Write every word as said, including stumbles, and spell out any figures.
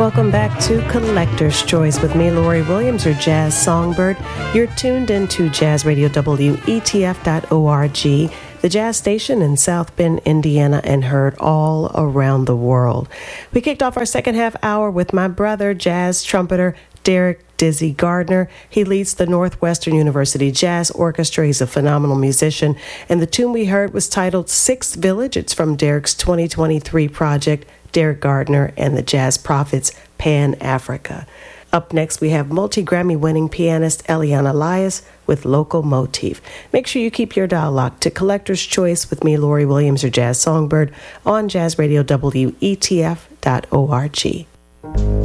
Welcome back to Collector's Choice with me, Lori Williams, your jazz songbird. You're tuned into Jazz Radio W E T F dot org, the jazz station in South Bend, Indiana, and heard all around the world. We kicked off our second half hour with my brother, jazz trumpeter Derek Dizzy Gardner. He leads the Northwestern University Jazz Orchestra. He's a phenomenal musician. And the tune we heard was titled Sixth Village. It's from Derek's twenty twenty-three project, Derek Gardner and the Jazz Prophets, Pan Africa. Up next, we have multi-Grammy winning pianist Eliana Elias with Locomotive. Make sure you keep your dial locked to Collector's Choice with me, Lori Williams, your jazz songbird, on Jazz Radio W E T F dot org.